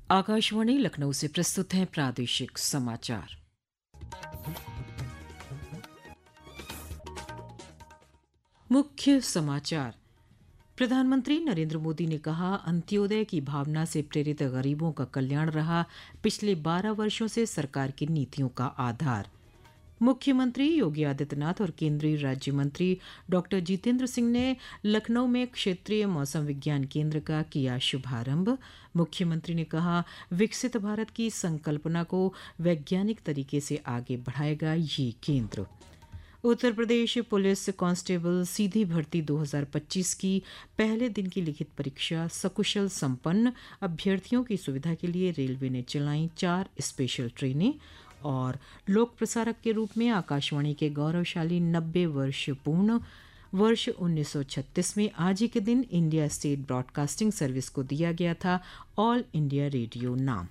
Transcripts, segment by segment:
आकाशवाणी लखनऊ से प्रस्तुत हैं प्रादेशिक समाचार। मुख्य समाचार। प्रधानमंत्री नरेंद्र मोदी ने कहा, अंत्योदय की भावना से प्रेरित गरीबों का कल्याण रहा पिछले 12 वर्षों से सरकार की नीतियों का आधार। मुख्यमंत्री योगी आदित्यनाथ और केंद्रीय राज्य मंत्री डॉक्टर जितेंद्र सिंह ने लखनऊ में क्षेत्रीय मौसम विज्ञान केंद्र का किया शुभारंभ। मुख्यमंत्री ने कहा, विकसित भारत की संकल्पना को वैज्ञानिक तरीके से आगे बढ़ाएगा ये केंद्र। उत्तर प्रदेश पुलिस कांस्टेबल सीधी भर्ती 2025 की पहले दिन की लिखित परीक्षा सकुशल संपन्न। अभ्यर्थियों की सुविधा के लिए रेलवे ने चलाई 4 स्पेशल ट्रेनें। और लोक प्रसारक के रूप में आकाशवाणी के गौरवशाली 90 वर्ष पूर्ण। वर्ष 1936 में आज ही के दिन इंडिया स्टेट ब्रॉडकास्टिंग सर्विस को दिया गया था ऑल इंडिया रेडियो नाम।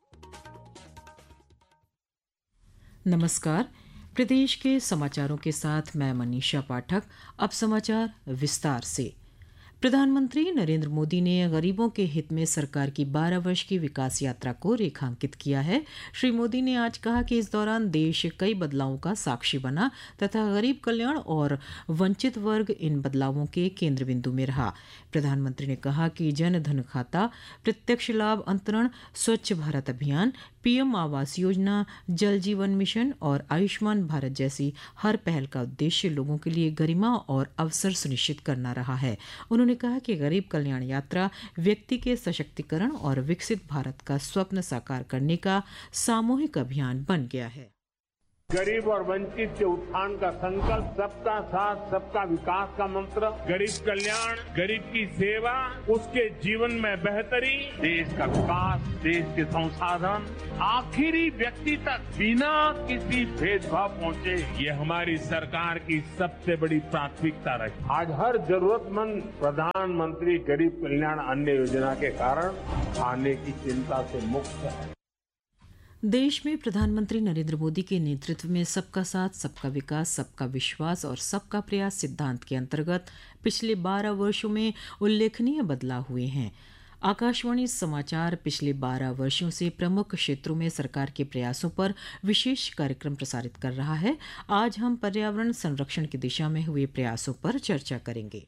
नमस्कार, प्रदेश के समाचारों के साथ मैं मनीषा पाठक। अब समाचार विस्तार से। प्रधानमंत्री नरेंद्र मोदी ने गरीबों के हित में सरकार की 12 वर्ष की विकास यात्रा को रेखांकित किया है। श्री मोदी ने आज कहा कि इस दौरान देश कई बदलावों का साक्षी बना तथा गरीब कल्याण और वंचित वर्ग इन बदलावों के केंद्र बिंदु में रहा। प्रधानमंत्री ने कहा कि जन धन खाता, प्रत्यक्ष लाभ अंतरण, स्वच्छ भारत अभियान, पीएम आवास योजना, जल जीवन मिशन और आयुष्मान भारत जैसी हर पहल का उद्देश्य लोगों के लिए गरिमा और अवसर सुनिश्चित करना रहा है। उन्होंने कहा कि गरीब कल्याण यात्रा व्यक्ति के सशक्तिकरण और विकसित भारत का स्वप्न साकार करने का सामूहिक अभियान बन गया है। गरीब और वंचित के उत्थान का संकल्प, सबका साथ सबका विकास का मंत्र, गरीब कल्याण, गरीब की सेवा, उसके जीवन में बेहतरी, देश का विकास, देश के संसाधन आखिरी व्यक्ति तक बिना किसी भेदभाव पहुंचे, ये हमारी सरकार की सबसे बड़ी प्राथमिकता रही। आज हर जरूरतमंद प्रधानमंत्री गरीब कल्याण अन्न योजना के कारण खाने की चिंता से मुक्त है। देश में प्रधानमंत्री नरेंद्र मोदी के नेतृत्व में सबका साथ, सबका विकास, सबका विश्वास और सबका प्रयास सिद्धांत के अंतर्गत पिछले 12 वर्षों में उल्लेखनीय बदलाव हुए हैं। आकाशवाणी समाचार पिछले 12 वर्षों से प्रमुख क्षेत्रों में सरकार के प्रयासों पर विशेष कार्यक्रम प्रसारित कर रहा है। आज हम पर्यावरण संरक्षण की दिशा में हुए प्रयासों पर चर्चा करेंगे।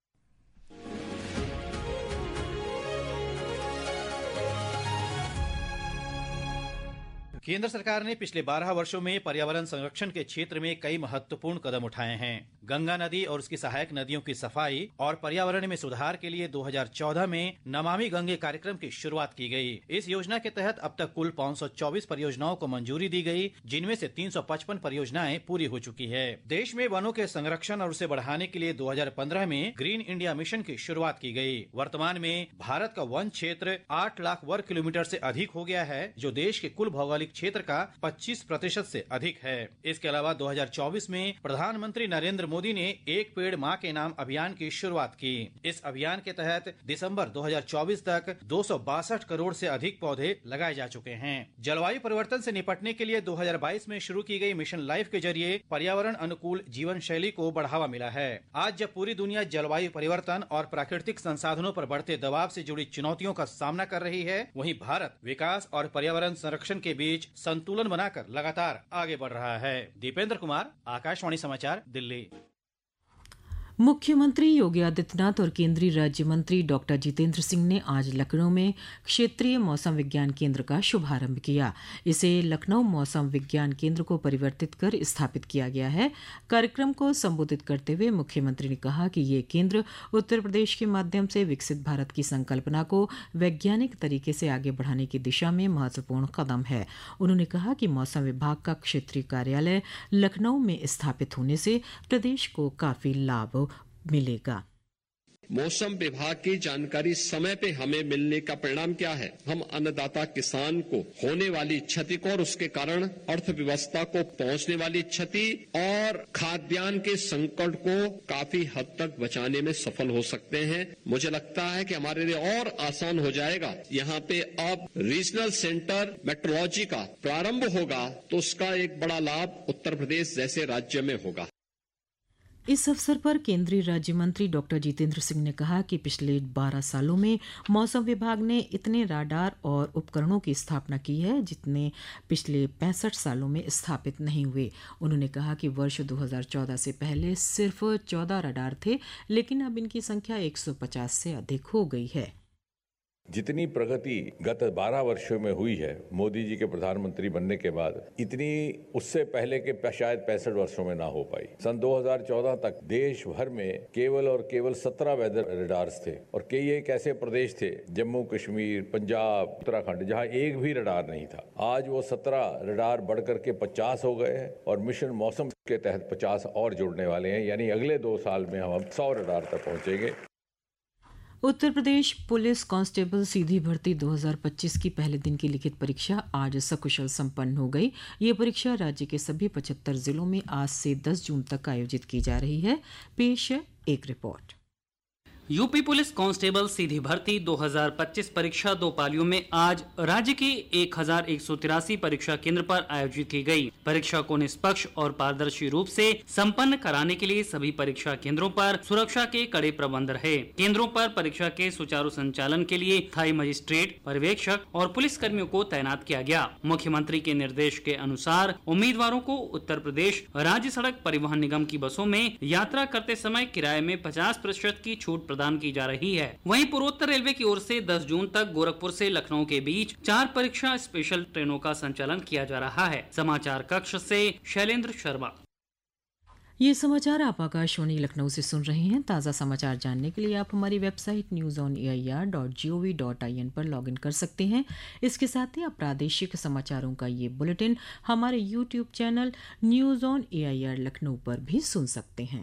केंद्र सरकार ने पिछले 12 वर्षों में पर्यावरण संरक्षण के क्षेत्र में कई महत्वपूर्ण कदम उठाए हैं। गंगा नदी और उसकी सहायक नदियों की सफाई और पर्यावरण में सुधार के लिए 2014 में नमामि गंगे कार्यक्रम की शुरुआत की गई। इस योजना के तहत अब तक कुल 524 परियोजनाओं को मंजूरी दी गई, जिनमें से 355 परियोजनाएं पूरी हो चुकी है। देश में वनों के संरक्षण और उसे बढ़ाने के लिए 2015 में ग्रीन इंडिया मिशन की शुरुआत की गई। वर्तमान में भारत का वन क्षेत्र 8 लाख वर्ग किलोमीटर से अधिक हो गया है, जो देश के कुल भौगोलिक क्षेत्र का 25% से अधिक है। इसके अलावा 2024 में प्रधानमंत्री नरेंद्र मोदी ने एक पेड़ मां के नाम अभियान की शुरुआत की। इस अभियान के तहत दिसंबर 2024 तक 262 करोड़ से अधिक पौधे लगाए जा चुके हैं। जलवायु परिवर्तन से निपटने के लिए 2022 में शुरू की गई मिशन लाइफ के जरिए पर्यावरण अनुकूल जीवन शैली को बढ़ावा मिला है। आज जब पूरी दुनिया जलवायु परिवर्तन और प्राकृतिक संसाधनों पर बढ़ते दबाव से जुड़ी चुनौतियों का सामना कर रही है, वहीं भारत विकास और पर्यावरण संरक्षण के बीच संतुलन बनाकर लगातार आगे बढ़ रहा है। दीपेंद्र कुमार, आकाशवाणी समाचार, दिल्ली। मुख्यमंत्री योगी आदित्यनाथ और केंद्रीय राज्य मंत्री डॉक्टर जितेंद्र सिंह ने आज लखनऊ में क्षेत्रीय मौसम विज्ञान केंद्र का शुभारंभ किया। इसे लखनऊ मौसम विज्ञान केंद्र को परिवर्तित कर स्थापित किया गया है। कार्यक्रम को संबोधित करते हुए मुख्यमंत्री ने कहा कि ये केंद्र उत्तर प्रदेश के माध्यम से विकसित भारत की संकल्पना को वैज्ञानिक तरीके से आगे बढ़ाने की दिशा में महत्वपूर्ण कदम है। उन्होंने कहा कि मौसम विभाग का क्षेत्रीय कार्यालय लखनऊ में स्थापित होने से प्रदेश को काफी लाभ मिलेगा। मौसम विभाग की जानकारी समय पे हमें मिलने का परिणाम क्या है? हम अन्नदाता किसान को होने वाली क्षति को और उसके कारण अर्थव्यवस्था को पहुंचने वाली क्षति और खाद्यान्न के संकट को काफी हद तक बचाने में सफल हो सकते हैं। मुझे लगता है कि हमारे लिए और आसान हो जाएगा। यहाँ पे अब रीजनल सेंटर मेट्रोलॉजी का प्रारंभ होगा तो उसका एक बड़ा लाभ उत्तर प्रदेश जैसे राज्य में होगा। इस अवसर पर केंद्रीय राज्य मंत्री डॉक्टर जितेंद्र सिंह ने कहा कि पिछले 12 सालों में मौसम विभाग ने इतने राडार और उपकरणों की स्थापना की है जितने पिछले 65 सालों में स्थापित नहीं हुए। उन्होंने कहा कि वर्ष 2014 से पहले सिर्फ 14 राडार थे, लेकिन अब इनकी संख्या 150 से अधिक हो गई है। जितनी प्रगति गत 12 वर्षों में हुई है मोदी जी के प्रधानमंत्री बनने के बाद, इतनी उससे पहले के शायद 65 वर्षों में ना हो पाई। सन 2014 तक देश भर में केवल 17 वेदर रडार्स थे और कई एक ऐसे प्रदेश थे, जम्मू कश्मीर, पंजाब, उत्तराखंड, जहां एक भी रडार नहीं था। आज वो 17 रडार बढ़कर के 50 हो गए हैं और मिशन मौसम के तहत 50 और जुड़ने वाले हैं, यानी अगले 2 साल में हम 100 रडार तक पहुंचेंगे। उत्तर प्रदेश पुलिस कांस्टेबल सीधी भर्ती 2025 की पहले दिन की लिखित परीक्षा आज सकुशल संपन्न हो गई। ये परीक्षा राज्य के सभी 75 जिलों में आज से 10 जून तक आयोजित की जा रही है। पेश है एक रिपोर्ट। यूपी पुलिस कांस्टेबल सीधी भर्ती 2025 परीक्षा 2 पालियों में आज राज्य के 1183 परीक्षा केंद्र पर आयोजित की गई। परीक्षा को निष्पक्ष और पारदर्शी रूप से संपन्न कराने के लिए सभी परीक्षा केंद्रों पर सुरक्षा के कड़े प्रबंध रहे। केंद्रों पर परीक्षा के सुचारू संचालन के लिए स्थायी मजिस्ट्रेट, पर्यवेक्षक और पुलिस कर्मियों को तैनात किया गया। मुख्यमंत्री के निर्देश के अनुसार उम्मीदवारों को उत्तर प्रदेश राज्य सड़क परिवहन निगम की बसों में यात्रा करते समय किराए में 50% की छूट प्रदान की जा रही है। वहीं पूर्वोत्तर रेलवे की ओर से 10 जून तक गोरखपुर से लखनऊ के बीच 4 परीक्षा स्पेशल ट्रेनों का संचालन किया जा रहा है। समाचार कक्ष से शैलेंद्र शर्मा। ये समाचार आप आकाशवाणी लखनऊ से सुन रहे हैं। ताज़ा समाचार जानने के लिए आप हमारी वेबसाइट newsonair.gov.in पर लॉगिन कर सकते हैं। इसके साथ ही आप प्रादेशिक समाचारों का ये बुलेटिन हमारे YouTube channel news on AIR Lucknow पर भी सुन सकते हैं।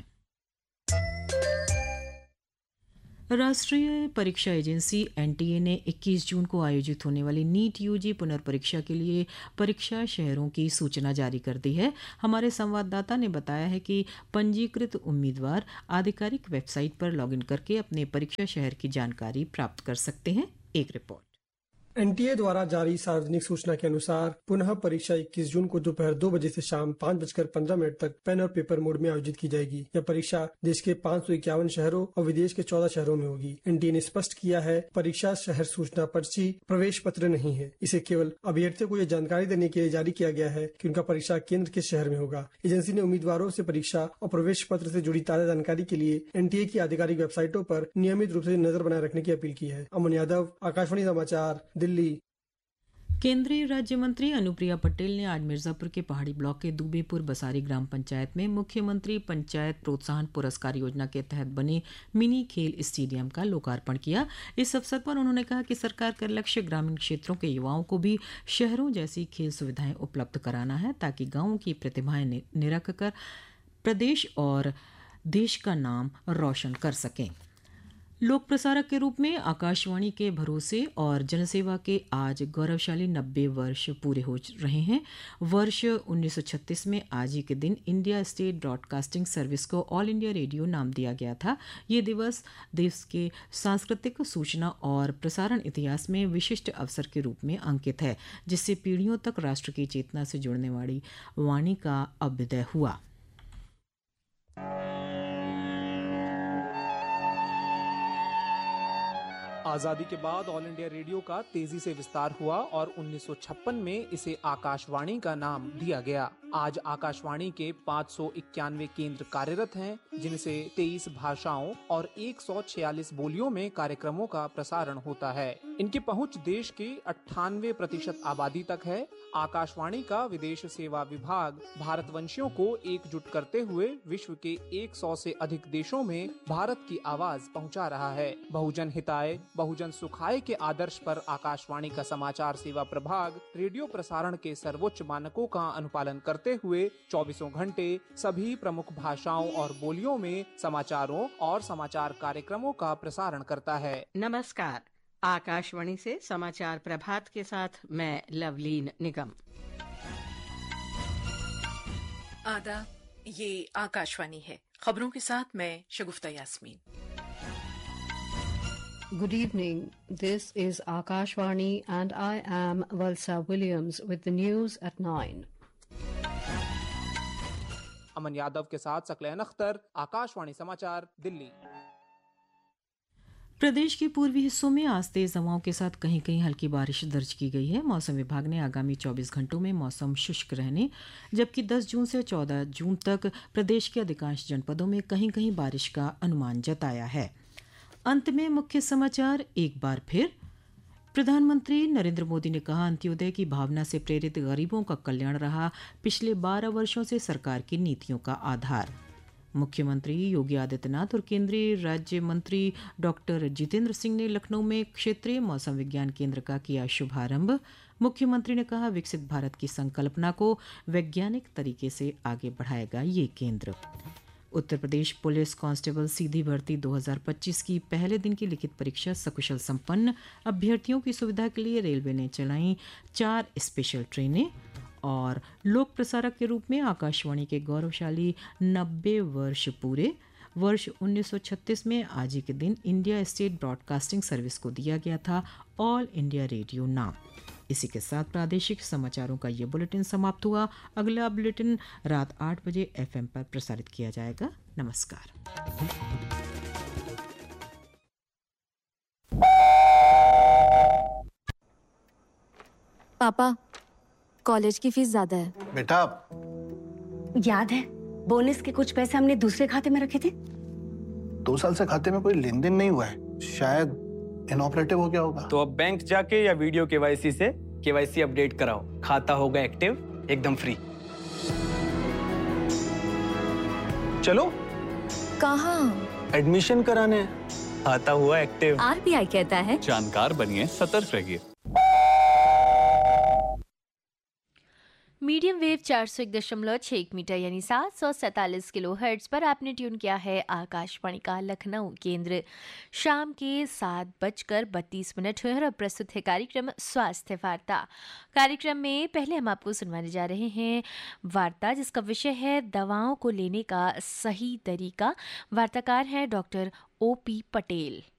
राष्ट्रीय परीक्षा एजेंसी एनटीए ने 21 जून को आयोजित होने वाली नीट यूजी पुनर्परीक्षा के लिए परीक्षा शहरों की सूचना जारी कर दी है। हमारे संवाददाता ने बताया है कि पंजीकृत उम्मीदवार आधिकारिक वेबसाइट पर लॉगिन करके अपने परीक्षा शहर की जानकारी प्राप्त कर सकते हैं। एक रिपोर्ट। एनटीए द्वारा जारी सार्वजनिक सूचना के अनुसार पुनः परीक्षा 21 जून को दोपहर 2 बजे से शाम 5:15 तक पेन और पेपर मोड में आयोजित की जाएगी। यह परीक्षा देश के 551 शहरों और विदेश के 14 शहरों में होगी। एनटीए ने स्पष्ट किया है, परीक्षा शहर सूचना पर्ची प्रवेश पत्र नहीं है। इसे केवल अभ्यर्थियों को यह जानकारी देने के लिए जारी किया गया है कि उनका परीक्षा केंद्र किस शहर में होगा। एजेंसी ने उम्मीदवारों से परीक्षा और प्रवेश पत्र से जुड़ी ताजा जानकारी के लिए एनटीए की आधिकारिक वेबसाइटों पर नियमित रूप से नजर बनाए रखने की अपील की है। अमन यादव, आकाशवाणी समाचार, दिल्ली। केंद्रीय राज्य मंत्री अनुप्रिया पटेल ने आज मिर्जापुर के पहाड़ी ब्लॉक के दुबेपुर बसारी ग्राम पंचायत में मुख्यमंत्री पंचायत प्रोत्साहन पुरस्कार योजना के तहत बने मिनी खेल स्टेडियम का लोकार्पण किया। इस अवसर पर उन्होंने कहा कि सरकार का लक्ष्य ग्रामीण क्षेत्रों के युवाओं को भी शहरों जैसी खेल सुविधाएं उपलब्ध कराना है, ताकि गांवों की प्रतिभाएं निरख कर प्रदेश और देश का नाम रोशन कर सकें। लोक प्रसारक के रूप में आकाशवाणी के भरोसे और जनसेवा के आज गौरवशाली 90 वर्ष पूरे हो रहे हैं। वर्ष 1936 में आज ही के दिन इंडिया स्टेट ब्रॉडकास्टिंग सर्विस को ऑल इंडिया रेडियो नाम दिया गया था। ये दिवस देश के सांस्कृतिक, सूचना और प्रसारण इतिहास में विशिष्ट अवसर के रूप में अंकित है, जिससे पीढ़ियों तक राष्ट्र की चेतना से जुड़ने वाली वाणी का अभ्युदय हुआ। आजादी के बाद ऑल इंडिया रेडियो का तेजी से विस्तार हुआ और 1956 में इसे आकाशवाणी का नाम दिया गया। आज आकाशवाणी के 591 केंद्र कार्यरत हैं, जिनसे 23 भाषाओं और 146 बोलियों में कार्यक्रमों का प्रसारण होता है। इनकी पहुंच देश की 98% आबादी तक है। आकाशवाणी का विदेश सेवा विभाग भारतवंशियों को एकजुट करते हुए विश्व के 100 से अधिक देशों में भारत की आवाज पहुंचा रहा है। बहुजन हिताय बहुजन सुखाय के आदर्श पर आकाशवाणी का समाचार सेवा प्रभाग रेडियो प्रसारण के सर्वोच्च मानकों का अनुपालन करते हुए 24 घंटे सभी प्रमुख भाषाओं और बोलियों में समाचारों और समाचार कार्यक्रमों का प्रसारण करता है। नमस्कार, आकाशवाणी से समाचार प्रभात के साथ मैं लवलीन निगम। आदाब, ये आकाशवाणी है। खबरों के साथ मैं शगुफ्ता Yasmin. Good evening. This is Akashvani and I am Valsa Williams with the news at 9. अमन यादव के साथ सकलैन अख्तर, आकाशवाणी समाचार, दिल्ली। प्रदेश के पूर्वी हिस्सों में आज तेज हवाओं के साथ कहीं कहीं हल्की बारिश दर्ज की गई है। मौसम विभाग ने आगामी 24 घंटों में मौसम शुष्क रहने, जबकि 10 जून से 14 जून तक प्रदेश के अधिकांश जनपदों में कहीं कहीं बारिश का अनुमान जताया है। अंत में मुख्य समाचार एक बार फिर। प्रधानमंत्री नरेंद्र मोदी ने कहा, अंत्योदय की भावना से प्रेरित गरीबों का कल्याण रहा पिछले 12 वर्षों से सरकार की नीतियों का आधार। मुख्यमंत्री योगी आदित्यनाथ और केंद्रीय राज्य मंत्री डॉक्टर जितेंद्र सिंह ने लखनऊ में क्षेत्रीय मौसम विज्ञान केंद्र का किया शुभारंभ। मुख्यमंत्री ने कहा, विकसित भारत की संकल्पना को वैज्ञानिक तरीके से आगे बढ़ाएगा ये केंद्र। उत्तर प्रदेश पुलिस कांस्टेबल सीधी भर्ती 2025 की पहले दिन की लिखित परीक्षा सकुशल संपन्न। अभ्यर्थियों की सुविधा के लिए रेलवे ने चलाई 4 स्पेशल ट्रेनें। और लोक प्रसारक के रूप में आकाशवाणी के गौरवशाली 90 वर्ष पूरे। वर्ष 1936 में आज ही के दिन इंडिया स्टेट ब्रॉडकास्टिंग सर्विस को दिया गया था ऑल इंडिया रेडियो नाम। इसी के साथ प्रादेशिक समाचारों का ये बुलेटिन समाप्त हुआ। अगला बुलेटिन रात 8 बजे FM पर प्रसारित किया जाएगा। नमस्कार। पापा, कॉलेज की फीस ज्यादा है। बेटा, याद है बोनस के कुछ पैसे हमने दूसरे खाते में रखे थे? 2 साल से खाते में कोई लेन देन नहीं हुआ है, शायद इनऑपरेटिव हो गया होगा। तो अब बैंक जाके या वीडियो केवाईसी से केवाईसी अपडेट कराओ, खाता होगा एक्टिव एकदम फ्री। चलो। कहाँ? एडमिशन कराने। खाता हुआ एक्टिव। RBI कहता है जानकार बनिए, सतर्क रहिए। मीडियम वेव 401.6 मीटर यानी 747 किलोहर्ट्ज पर आपने ट्यून किया है आकाशवाणी का लखनऊ केंद्र। शाम के 7:32 हुए और अब प्रस्तुत है कार्यक्रम स्वास्थ्य वार्ता। कार्यक्रम में पहले हम आपको सुनवाने जा रहे हैं वार्ता, जिसका विषय है दवाओं को लेने का सही तरीका। वार्ताकार हैं डॉक्टर OP पटेल।